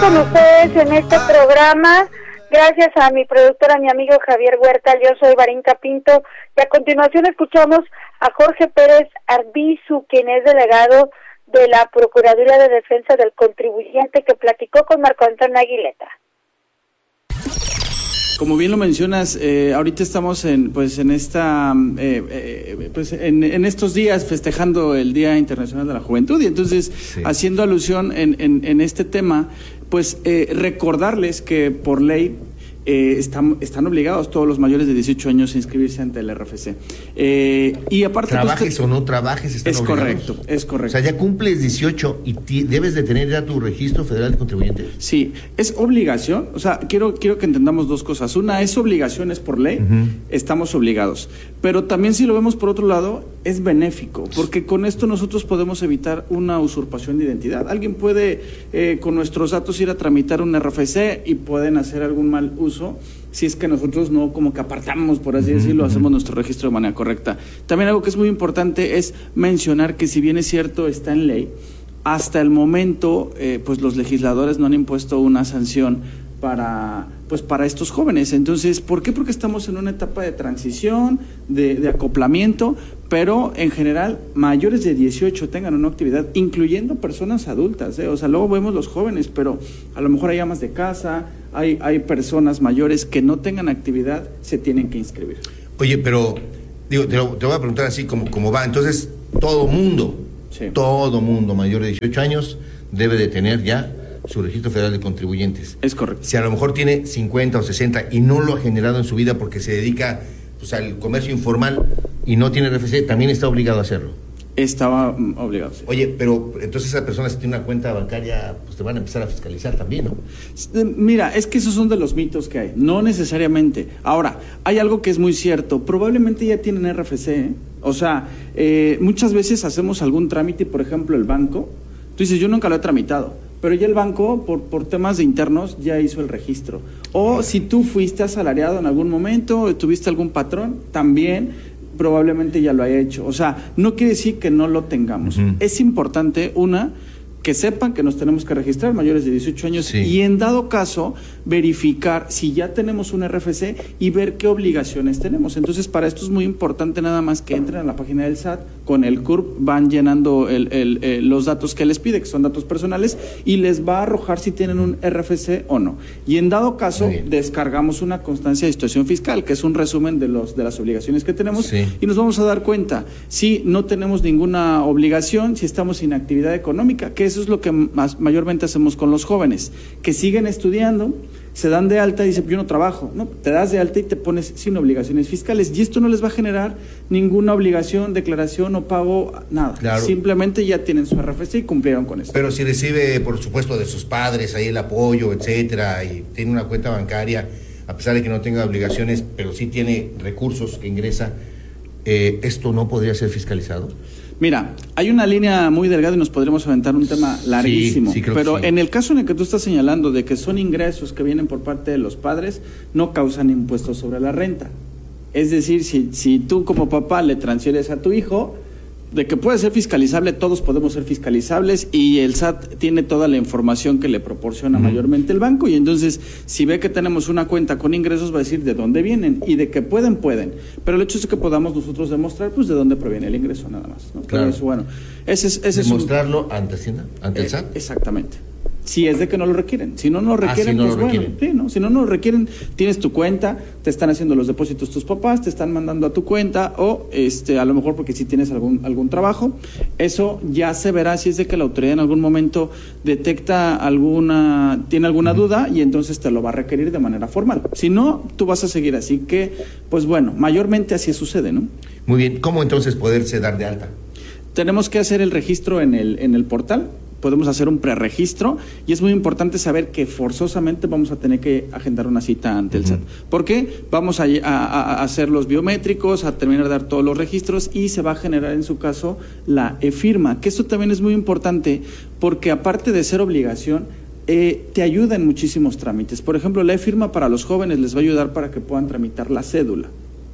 Con ustedes en este programa, gracias a mi productora, mi amigo Javier Huerta. Yo soy Varinka Pinto y a continuación escuchamos a Jorge Pérez Arbizu, quien es delegado de la Procuraduría de Defensa del Contribuyente, que platicó con Marco Antonio Aguileta. Como bien lo mencionas, ahorita estamos en estos días festejando el Día Internacional de la Juventud y entonces haciendo alusión en este tema, pues recordarles que por ley están obligados todos los mayores de 18 años a inscribirse ante el RFC. Y aparte, trabajes o no trabajes, están obligados. Es correcto. O sea, ya cumples 18 y debes de tener ya tu registro federal de contribuyente. Sí, es obligación. O sea, quiero que entendamos dos cosas. Una, es obligación, es por ley, estamos obligados. Pero también, si lo vemos por otro lado, es benéfico, porque con esto nosotros podemos evitar una usurpación de identidad. Alguien puede, con nuestros datos, ir a tramitar un RFC y pueden hacer algún mal uso si es que nosotros no como que apartamos, por así decirlo, hacemos nuestro registro de manera correcta. También algo que es muy importante es mencionar que, si bien es cierto, está en ley, hasta el momento pues los legisladores no han impuesto una sanción para estos jóvenes. Entonces, ¿por qué? Porque estamos en una etapa de transición, de acoplamiento, pero en general mayores de 18 tengan una actividad, incluyendo personas adultas, o sea, luego vemos los jóvenes, pero a lo mejor hay amas de casa, hay personas mayores que no tengan actividad, se tienen que inscribir. Oye, pero digo, te voy a preguntar así como va. Entonces, todo mundo mayor de 18 años debe de tener ya su registro federal de contribuyentes. Es correcto. Si a lo mejor tiene 50 o 60 y no lo ha generado en su vida porque se dedica pues al comercio informal y no tiene RFC, también está obligado a hacerlo. Estaba obligado, sí. Oye, pero entonces esa persona, si tiene una cuenta bancaria, pues te van a empezar a fiscalizar también, ¿no? Mira, es que esos son de los mitos que hay, no necesariamente. Ahora, hay algo que es muy cierto, probablemente ya tienen RFC, O sea, muchas veces hacemos algún trámite, por ejemplo, el banco, tú dices, yo nunca lo he tramitado, pero ya el banco, por temas de internos, ya hizo el registro. O si tú fuiste asalariado en algún momento, tuviste algún patrón, también probablemente ya lo haya hecho. O sea, no quiere decir que no lo tengamos. Es importante, que sepan que nos tenemos que registrar mayores de 18 años y en dado caso verificar si ya tenemos un RFC y ver qué obligaciones tenemos. Entonces, para esto es muy importante nada más que entren a la página del SAT, con el CURP van llenando los datos que les pide, que son datos personales, y les va a arrojar si tienen un RFC o no. Y en dado caso, descargamos una constancia de situación fiscal, que es un resumen de las obligaciones que tenemos, y nos vamos a dar cuenta si no tenemos ninguna obligación, si estamos sin actividad económica, que eso es lo que mayormente hacemos con los jóvenes, que siguen estudiando, se dan de alta y dicen, yo no trabajo, ¿no? Te das de alta y te pones sin obligaciones fiscales, y esto no les va a generar ninguna obligación, declaración o pago, nada. Claro. Simplemente ya tienen su RFC y cumplieron con eso. Pero si recibe, por supuesto, de sus padres ahí el apoyo, etcétera, y tiene una cuenta bancaria, a pesar de que no tenga obligaciones, pero sí tiene recursos que ingresa, ¿esto no podría ser fiscalizado? Mira, hay una línea muy delgada y nos podríamos aventar un tema larguísimo, pero en el caso en el que tú estás señalando de que son ingresos que vienen por parte de los padres, no causan impuestos sobre la renta. Es decir, si tú como papá le transfieres a tu hijo, de que puede ser fiscalizable, todos podemos ser fiscalizables, y el SAT tiene toda la información que le proporciona mayormente el banco, y entonces si ve que tenemos una cuenta con ingresos va a decir de dónde vienen, y de que pueden, pero el hecho es que podamos nosotros demostrar pues de dónde proviene el ingreso nada más, ¿no? Claro. Eso, bueno, ese demostrarlo ante Hacienda, ante el SAT. Exactamente. Si es de que no lo requieren, si no lo requieren, pues bueno, sí, ¿no? Si no lo requieren, tienes tu cuenta, te están haciendo los depósitos tus papás, te están mandando a tu cuenta, o a lo mejor porque si tienes algún trabajo, eso ya se verá si es de que la autoridad en algún momento detecta tiene alguna duda, y entonces te lo va a requerir de manera formal. Si no, tú vas a seguir así que, pues bueno, mayormente así sucede, ¿no? Muy bien, ¿cómo entonces poderse dar de alta? Tenemos que hacer el registro en el portal. Podemos hacer un preregistro, y es muy importante saber que forzosamente vamos a tener que agendar una cita ante el SAT. ¿Por qué? Vamos a hacer los biométricos, a terminar de dar todos los registros, y se va a generar en su caso la e-firma, que esto también es muy importante porque aparte de ser obligación, te ayuda en muchísimos trámites. Por ejemplo, la e-firma para los jóvenes les va a ayudar para que puedan tramitar la cédula.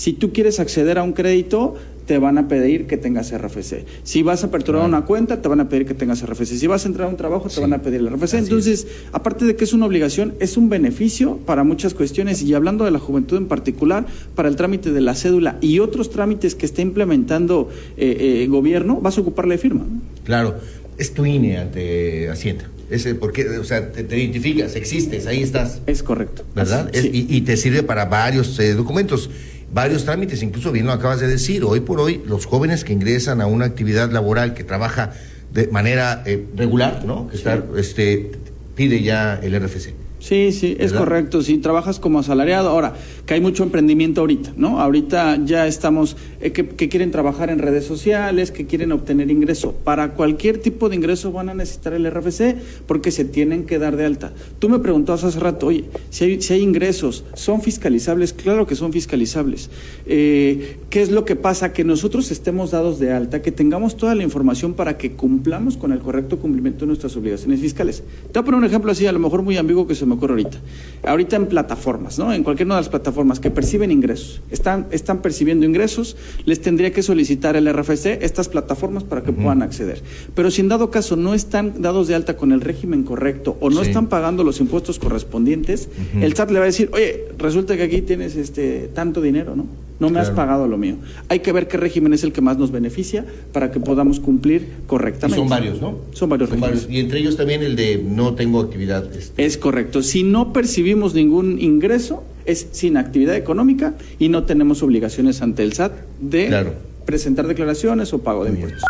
Si tú quieres acceder a un crédito, te van a pedir que tengas RFC. Si vas a aperturar una cuenta, te van a pedir que tengas RFC. Si vas a entrar a un trabajo, te van a pedir el RFC. Entonces, aparte de que es una obligación, es un beneficio para muchas cuestiones. Y hablando de la juventud en particular, para el trámite de la cédula y otros trámites que está implementando gobierno, vas a ocupar la firma, ¿no? Claro, es tu INE ante Hacienda. Porque, o sea, te identificas, existes, ahí estás. Es correcto. ¿Verdad? Sí. Y te sirve para varios documentos, varios trámites, incluso bien lo acabas de decir. Hoy por hoy, los jóvenes que ingresan a una actividad laboral que trabaja de manera regular, ¿no? Pide ya el RFC. Sí, es correcto. Si trabajas como asalariado, ahora que hay mucho emprendimiento ahorita, ¿no? Ahorita ya estamos que quieren trabajar en redes sociales, que quieren obtener ingreso. Para cualquier tipo de ingreso van a necesitar el RFC porque se tienen que dar de alta. Tú me preguntabas hace rato, oye, si hay ingresos, ¿son fiscalizables? Claro que son fiscalizables. ¿Qué es lo que pasa? Que nosotros estemos dados de alta, que tengamos toda la información para que cumplamos con el correcto cumplimiento de nuestras obligaciones fiscales. Te voy a poner un ejemplo así, a lo mejor muy ambiguo que se me ocurre ahorita. Ahorita en plataformas, ¿no? En cualquier una de las plataformas que perciben ingresos, están percibiendo ingresos, les tendría que solicitar el RFC estas plataformas para que puedan acceder. Pero si en dado caso no están dados de alta con el régimen correcto o no están pagando los impuestos correspondientes, el SAT le va a decir, oye, resulta que aquí tienes tanto dinero, ¿no? No me has pagado lo mío. Hay que ver qué régimen es el que más nos beneficia para que podamos cumplir correctamente. Y son varios, ¿no? Son varios regímenes. Y entre ellos también el de no tengo actividad. Es correcto. Si no percibimos ningún ingreso, es sin actividad económica y no tenemos obligaciones ante el SAT de presentar declaraciones o pago de impuestos.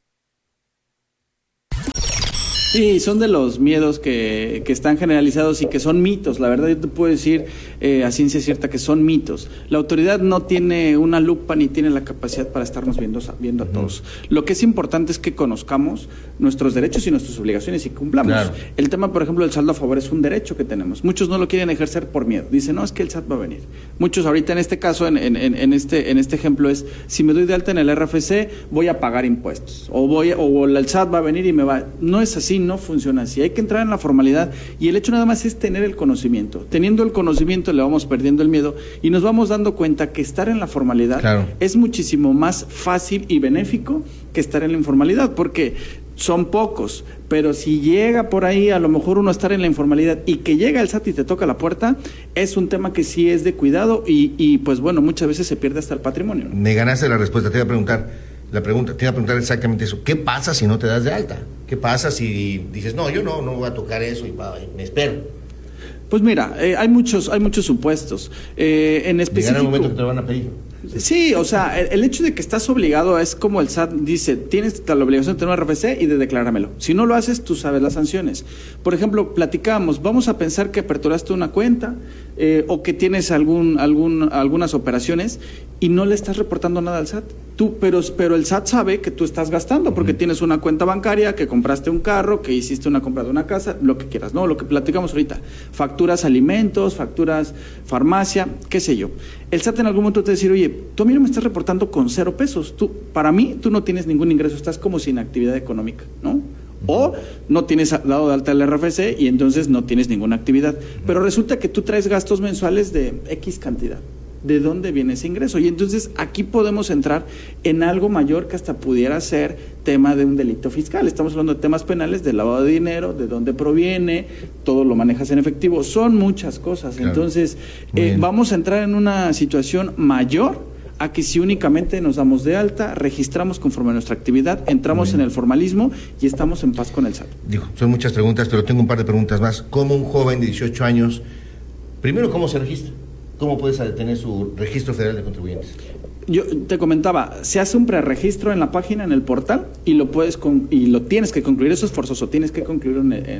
Sí, son de los miedos que están generalizados y que son mitos. La verdad, yo te puedo decir a ciencia cierta que son mitos. La autoridad no tiene una lupa ni tiene la capacidad para estarnos viendo a todos. Lo que es importante es que conozcamos nuestros derechos y nuestras obligaciones y cumplamos. Claro. El tema, por ejemplo, del saldo a favor es un derecho que tenemos. Muchos no lo quieren ejercer por miedo. Dicen, no, es que el SAT va a venir. Muchos ahorita en este caso, en este ejemplo es, si me doy de alta en el RFC, voy a pagar impuestos. O el SAT va a venir y me va... No es así. No funciona así, hay que entrar en la formalidad y el hecho nada más es tener el conocimiento. Teniendo el conocimiento le vamos perdiendo el miedo y nos vamos dando cuenta que estar en la formalidad es muchísimo más fácil y benéfico que estar en la informalidad, porque son pocos, pero si llega por ahí a lo mejor uno estar en la informalidad y que llega el SAT y te toca la puerta, es un tema que sí es de cuidado y pues bueno, muchas veces se pierde hasta el patrimonio, ¿no? Me ganaste la respuesta, te iba a preguntar exactamente eso. ¿Qué pasa si no te das de alta? ¿Qué pasa si dices, no, yo no voy a tocar eso y me espero? Pues mira, hay muchos supuestos. En específico... Llegará el momento que te lo van a pedir. Sí, o sea, el hecho de que estás obligado es como el SAT dice, tienes la obligación de tener un RFC y de decláramelo. Si no lo haces, tú sabes las sanciones. Por ejemplo, platicamos, vamos a pensar que aperturaste una cuenta o que tienes algunas operaciones y no le estás reportando nada al SAT. Pero el SAT sabe que tú estás gastando porque tienes una cuenta bancaria, que compraste un carro, que hiciste una compra de una casa, lo que quieras, ¿no? Lo que platicamos ahorita. Facturas alimentos, facturas farmacia, qué sé yo. El SAT en algún momento te va a decir, oye, tú a mí no me estás reportando con 0 pesos. Para mí, tú no tienes ningún ingreso, estás como sin actividad económica, ¿no? O no tienes dado de alta el RFC y entonces no tienes ninguna actividad. Pero resulta que tú traes gastos mensuales de X cantidad. ¿De dónde viene ese ingreso? Y entonces aquí podemos entrar en algo mayor que hasta pudiera ser tema de un delito fiscal. Estamos hablando de temas penales, de lavado de dinero, de dónde proviene, todo lo manejas en efectivo, son muchas cosas. Claro. Entonces vamos a entrar en una situación mayor a que si únicamente nos damos de alta, registramos conforme a nuestra actividad, entramos en el formalismo y estamos en paz con el SAT. Digo, son muchas preguntas, pero tengo un par de preguntas más. ¿Cómo un joven de 18 años, primero, cómo se registra? ¿Cómo puedes tener su registro federal de contribuyentes? Yo te comentaba, se hace un preregistro en la página, en el portal, y lo tienes que concluir. Eso es forzoso, tienes que concluirlo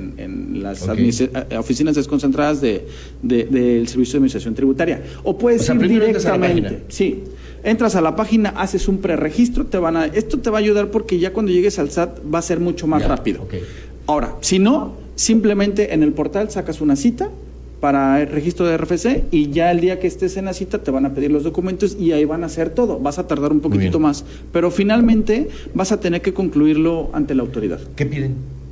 en las oficinas desconcentradas del Servicio de Administración Tributaria. O puedes ir directamente. Sí, entras a la página, haces un preregistro, esto te va a ayudar porque ya cuando llegues al SAT va a ser mucho más rápido. Ahora, si no, simplemente en el portal sacas una cita para el registro de RFC y ya el día que estés en la cita te van a pedir los documentos y ahí van a hacer todo. Vas a tardar un poquitito más, pero finalmente vas a tener que concluirlo ante la autoridad. ¿Qué piden?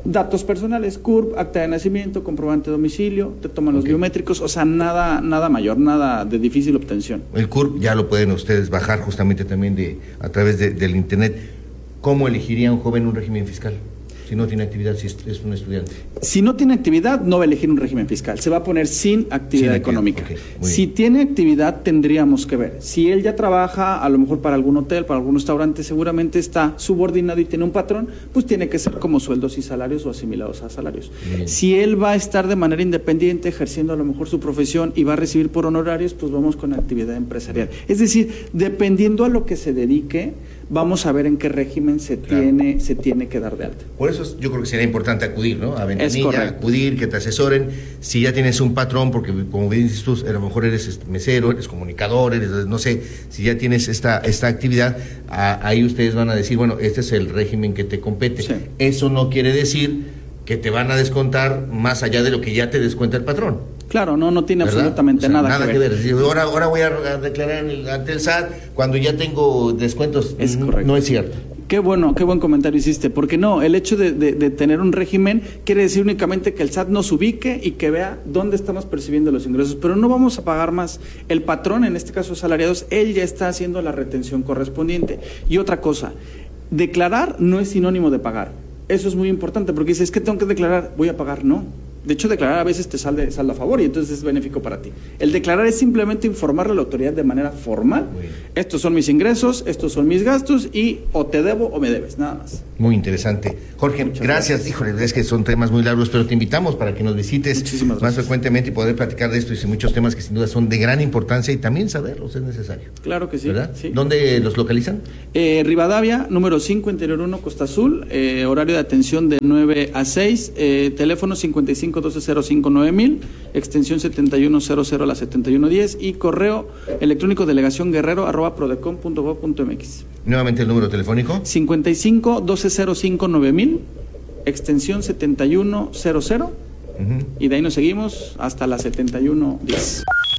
datos personales, CURP, acta de nacimiento, comprobante de domicilio, te toman los biométricos, o sea, nada mayor, nada de difícil obtención. El CURP ya lo pueden ustedes bajar justamente también a través del internet. ¿Cómo elegiría un joven un régimen fiscal? Si no tiene actividad, si es un estudiante. Si no tiene actividad, no va a elegir un régimen fiscal. Se va a poner sin actividad económica. Si tiene actividad, tendríamos que ver. Si él ya trabaja, a lo mejor para algún hotel, para algún restaurante, seguramente está subordinado y tiene un patrón, pues tiene que ser como sueldos y salarios o asimilados a salarios. Si él va a estar de manera independiente, ejerciendo a lo mejor su profesión y va a recibir por honorarios, pues vamos con actividad empresarial. Es decir, dependiendo a lo que se dedique, vamos a ver en qué régimen se tiene que dar de alta. Por eso yo creo que sería importante acudir, ¿no? A Ventanilla, acudir, que te asesoren. Si ya tienes un patrón, porque como bien dices tú, a lo mejor eres mesero, eres comunicador, no sé, si ya tienes esta actividad, ahí ustedes van a decir, bueno, este es el régimen que te compete. Sí. Eso no quiere decir que te van a descontar más allá de lo que ya te descuenta el patrón. Claro, no tiene absolutamente nada que ver. Ahora voy a declarar ante el SAT cuando ya tengo descuentos. Es correcto. No es cierto. Qué buen comentario hiciste, porque no, el hecho de tener un régimen quiere decir únicamente que el SAT nos ubique y que vea dónde estamos percibiendo los ingresos, pero no vamos a pagar más. El patrón, en este caso asalariados, él ya está haciendo la retención correspondiente. Y otra cosa, declarar no es sinónimo de pagar. Eso es muy importante, porque dices, es que tengo que declarar, voy a pagar, no. De hecho, declarar a veces te salda a favor y entonces es benéfico para ti. El declarar es simplemente informarle a la autoridad de manera formal. Estos son mis ingresos, estos son mis gastos y o te debo o me debes, nada más. Muy interesante. Jorge, gracias. Híjole, es que son temas muy largos, pero te invitamos para que nos visites más frecuentemente y poder platicar de esto y muchos temas que sin duda son de gran importancia y también saberlos es necesario. Claro que sí. ¿Verdad? Sí. ¿Dónde los localizan? Rivadavia, número 5, Interior 1, Costa Azul, horario de atención de 9 a 6, teléfono 55-1205-9000, extensión 7100 a la 7110 y correo electrónico delegacionguerrero@prodecon.gov.mx. Nuevamente el número telefónico. 55-1205-9000, extensión 7100 y de ahí nos seguimos hasta la 7110.